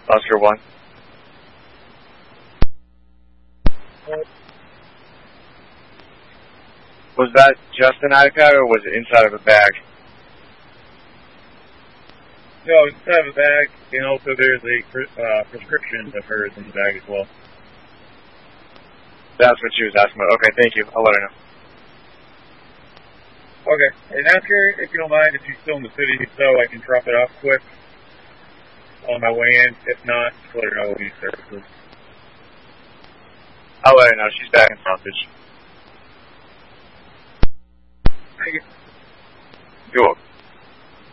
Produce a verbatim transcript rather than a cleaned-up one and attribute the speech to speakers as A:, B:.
A: Oscar one. Was that just an iPad or was it inside of a bag?
B: No, it's inside of a bag, and also there's a uh, prescription of hers in the bag as well.
A: That's what she was asking about. Okay, thank you. I'll let her know.
B: Okay, and ask her, if you don't mind, if she's still in the city, so I can drop it off quick on my way in. If not, just let her know we'll use services.
A: I'll let her know. She's back in Frontage.
B: Thank you.
A: You're welcome.